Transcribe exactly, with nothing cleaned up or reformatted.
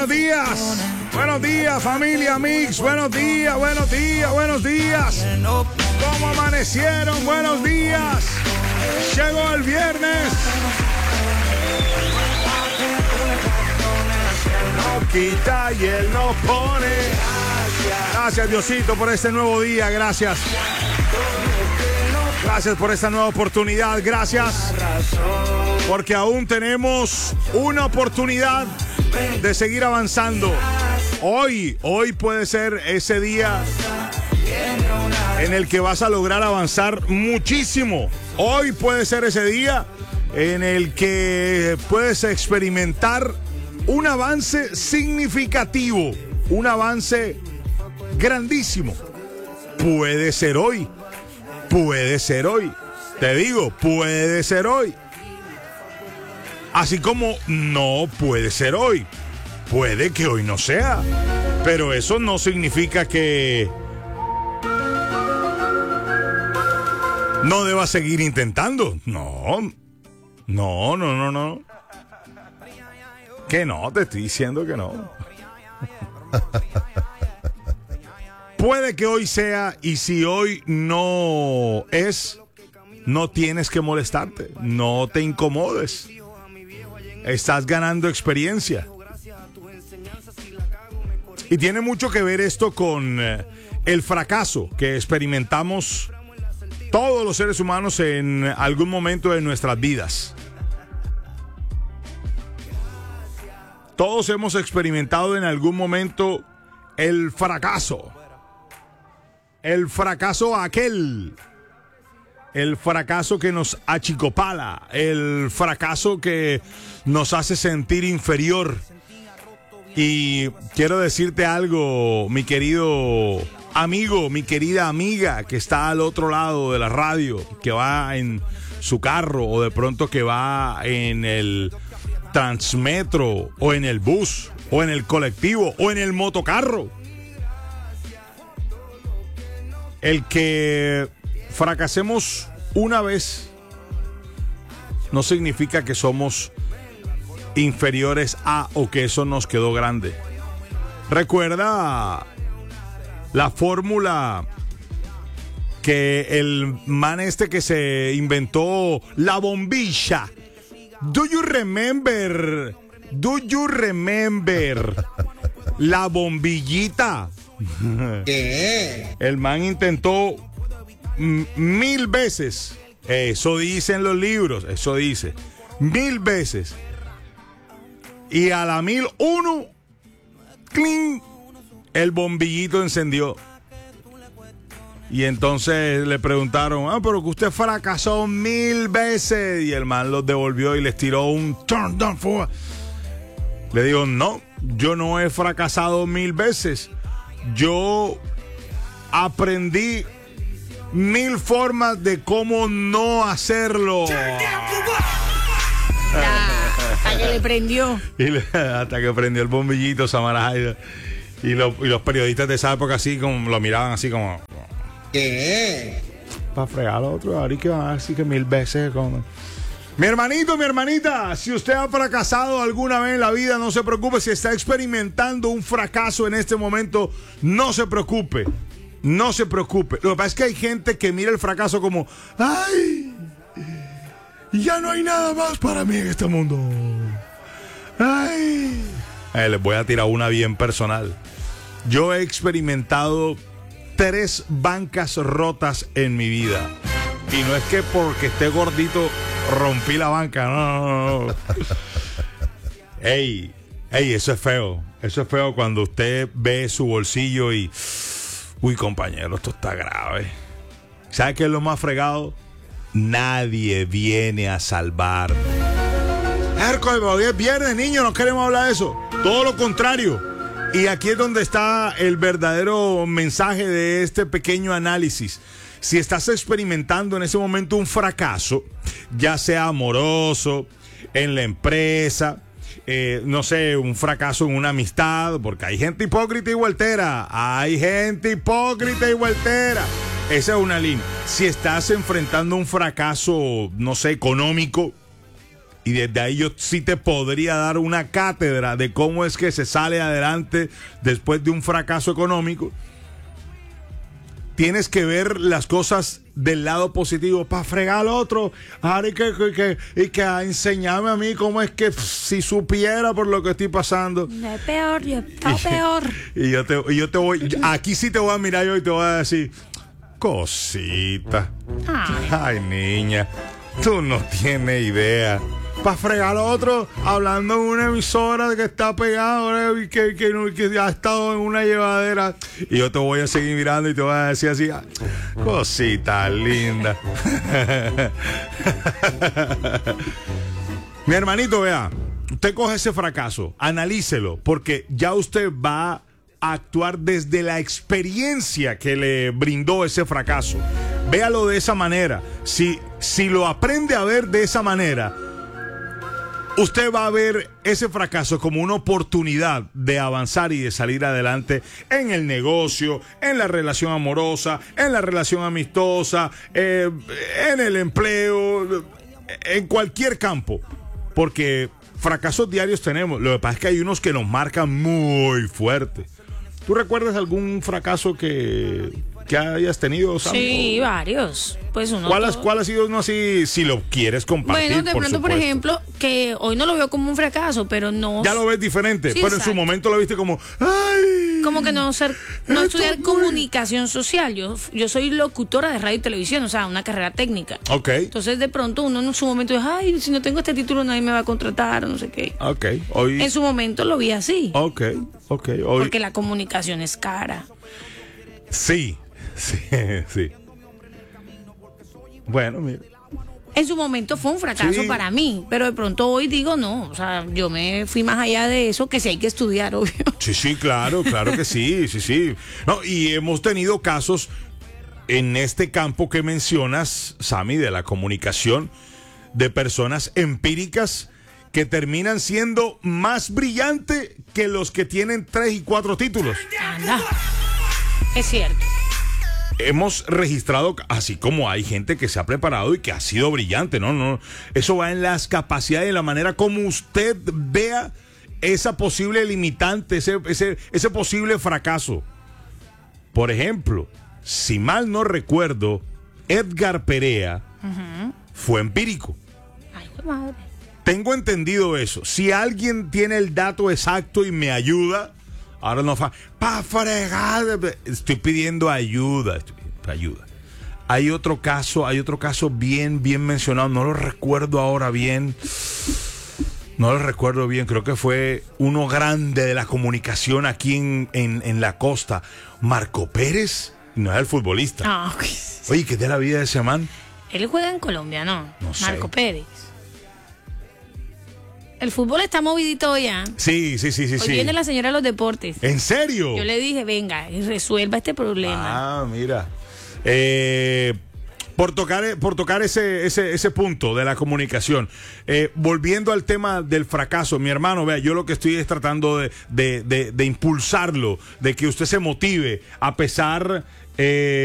días. Buenos días, familia Mix. Buenos días, buenos días, buenos días. ¿Cómo amanecieron? Buenos días. Llegó el viernes. No quita y él no pone. Gracias, Diosito, por este nuevo día. Gracias. Gracias por esta nueva oportunidad. Gracias. Porque aún tenemos una oportunidad de seguir avanzando. Hoy, hoy puede ser ese día en el que vas a lograr avanzar muchísimo. Hoy puede ser ese día en el que puedes experimentar un avance significativo, un avance grandísimo. Puede ser hoy, puede ser hoy. Te digo, puede ser hoy. Así como no puede ser hoy. Puede que hoy no sea. Pero eso no significa que no debas seguir intentando. No. No, no, no, no. Que no, te estoy diciendo que no. Puede que hoy sea, y si hoy no es, no tienes que molestarte. No te incomodes. Estás ganando experiencia. Y tiene mucho que ver esto con eh, el fracaso que experimentamos todos los seres humanos en algún momento de nuestras vidas. Todos hemos experimentado en algún momento el fracaso. El fracaso aquel. El fracaso que nos achicopala. El fracaso que nos hace sentir inferior. Y quiero decirte algo, mi querido amigo, mi querida amiga que está al otro lado de la radio, que va en su carro o de pronto que va en el Transmetro o en el bus o en el colectivo o en el motocarro. El que fracasemos una vez no significa que somos inferiores a o que eso nos quedó grande. Recuerda la fórmula que el man este que se inventó la bombilla. Do you remember? Do you remember? La bombillita. ¿Qué? El man intentó m- mil veces. Eso dicen los libros. Eso dice. Mil veces. Y a la mil uno, ¡cling!, el bombillito encendió. Y entonces le preguntaron, ah, pero que usted fracasó mil veces. Y el man los devolvió y les tiró un turn down for. Le digo, no, yo no he fracasado mil veces. Yo aprendí mil formas de cómo no hacerlo. Hasta que le prendió. Y le, hasta que prendió el bombillito Samara Haida. Y, lo, y los periodistas de esa época así como lo miraban así como ¿qué? Para fregar al otro, ahora que van a decir que mil veces como... Mi hermanito, mi hermanita, si usted ha fracasado alguna vez en la vida, no se preocupe. Si está experimentando un fracaso en este momento, no se preocupe. No se preocupe. Lo que pasa es que hay gente que mira el fracaso como ¡ay! Ya no hay nada más para mí en este mundo. Ay. Eh, les voy a tirar una bien personal. Yo he experimentado tres bancas rotas en mi vida. Y no es que porque esté gordito rompí la banca. No, no, no. Ey, ey, eso es feo. Eso es feo cuando usted ve su bolsillo y... Uy, compañero, esto está grave. ¿Sabe qué es lo más fregado? Nadie viene a salvarme. Hoy es viernes, niño, no queremos hablar de eso. Todo lo contrario. Y aquí es donde está el verdadero mensaje de este pequeño análisis. Si estás experimentando en ese momento un fracaso, ya sea amoroso, en la empresa, eh, no sé, un fracaso en una amistad, porque hay gente hipócrita y vueltera. Hay gente hipócrita y vueltera. Esa es una línea. Si estás enfrentando un fracaso, no sé, económico, Y desde ahí yo sí te podría dar una cátedra de cómo es que se sale adelante después de un fracaso económico. Tienes que ver las cosas del lado positivo para fregar al otro. Ahora y que, que, que, y que enseñarme a mí cómo es que pff, si supiera por lo que estoy pasando. No es peor, yo está Y, peor. y yo te, y yo te voy, aquí sí te voy a mirar yo y te voy a decir, cosita. Ay. Ay, niña, tú no tienes idea. Para fregar al otro, hablando en una emisora que está pegada, ¿eh? que, que, que ha estado en una llevadera. Y yo te voy a seguir mirando y te voy a decir así, cosita linda. Mi hermanito, vea, usted coge ese fracaso, analícelo, porque ya usted va a actuar desde la experiencia que le brindó ese fracaso. Véalo de esa manera. Si, si lo aprende a ver de esa manera, usted va a ver ese fracaso como una oportunidad de avanzar y de salir adelante en el negocio, en la relación amorosa, en la relación amistosa, eh, en el empleo, en cualquier campo. Porque fracasos diarios tenemos. Lo que pasa es que hay unos que nos marcan muy fuerte. ¿Tú recuerdas algún fracaso que, que hayas tenido, Sam? Sí, varios. Pues uno ¿Cuál, todo... has, ¿Cuál ha sido uno así, si lo quieres compartir? Bueno, de por pronto, por supuesto. ejemplo, que hoy no lo veo como un fracaso, pero no... Ya lo ves diferente, Sí, pero en exacto. su momento lo viste como, ¡ay! Como que no ser, no Esto estudiar es muy- comunicación social. Yo, yo soy locutora de radio y televisión, o sea, una carrera técnica. Ok, Entonces, de pronto, uno en su momento dice, ay, si no tengo este título nadie me va a contratar, o no sé qué. ok, hoy... En su momento lo vi así, Ok, ok, hoy... porque la comunicación es cara. Sí, sí, sí. Bueno, mira. En su momento fue un fracaso Sí. para mí, pero de pronto hoy digo no, o sea, yo me fui más allá de eso, que sí hay que estudiar, obvio. Sí, sí, claro, claro que sí, sí, sí. No, y hemos tenido casos en este campo que mencionas, Sammy, de la comunicación, de personas empíricas que terminan siendo más brillantes que los que tienen tres y cuatro títulos. Anda, es cierto. Hemos registrado, así como hay gente que se ha preparado y que ha sido brillante, no, no, eso va en las capacidades y la manera como usted vea esa posible limitante, ese, ese, ese posible fracaso. Por ejemplo, si mal no recuerdo, Edgar Perea Uh-huh. fue empírico. Ay, qué madre. Tengo entendido eso. Si alguien tiene el dato exacto y me ayuda, ahora no fa, pa fregar, estoy pidiendo ayuda, estoy pidiendo ayuda. Hay otro caso, hay otro caso bien, bien mencionado, no lo recuerdo ahora bien, no lo recuerdo bien, creo que fue uno grande de la comunicación aquí en, en, en la costa, Marco Pérez, no es el futbolista. Ah, ok. Oye, ¿qué es de la vida de ese man? Él juega en Colombia, ¿no? No sé. Marco Pérez. El fútbol está movidito ya. Sí, sí, sí, sí, Hoy sí. viene la señora de los deportes. ¿En serio? Yo le dije, venga, y resuelva este problema. Ah, mira. Eh, por tocar, por tocar ese, ese, ese punto de la comunicación, eh, volviendo al tema del fracaso, mi hermano, vea, yo lo que estoy es tratando de, de, de, de impulsarlo, de que usted se motive a pesar... Eh,